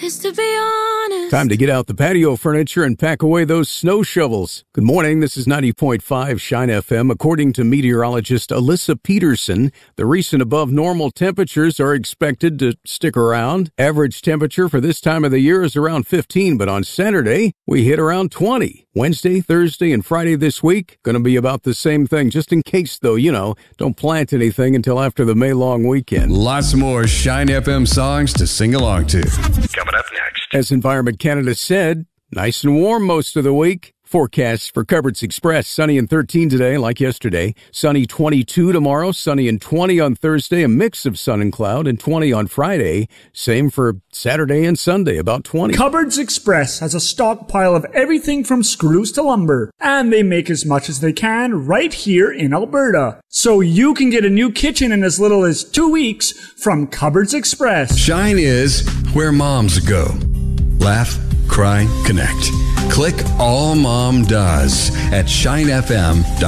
'Cause to be honest, Time to get out the patio furniture and pack away those snow shovels. Good morning. This is 90.5 Shine FM. According to meteorologist Alyssa Peterson, the recent above normal temperatures are expected to stick around. Average temperature for this time of the year is around 15, but on Saturday, we hit around 20. Wednesday, Thursday, and Friday this week, going to be about the same thing. Just in case, though, don't plant anything until after the May long weekend. Lots more Shine FM songs to sing along to. Coming up next. As Environment Canada said, nice and warm most of the week. Forecasts for Cupboards Express, sunny and 13 today, like yesterday. Sunny 22 tomorrow, sunny and 20 on Thursday, a mix of sun and cloud, and 20 on Friday. Same for Saturday and Sunday, about 20. Cupboards Express has a stockpile of everything from screws to lumber, and they make as much as they can right here in Alberta. So you can get a new kitchen in as little as 2 weeks from Cupboards Express. Shine is where moms go. Laugh, cry, connect. Click All Mom Does at shinefm.com.